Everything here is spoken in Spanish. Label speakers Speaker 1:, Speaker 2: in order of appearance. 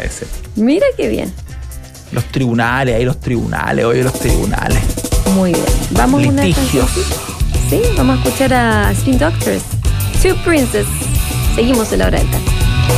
Speaker 1: ese.
Speaker 2: Mira qué bien.
Speaker 1: Los tribunales, los tribunales.
Speaker 2: Muy bien. Vamos a una
Speaker 1: litigios.
Speaker 2: Sí, vamos a escuchar a Spin Doctors, Two Princes. Seguimos en La Hora del Taco.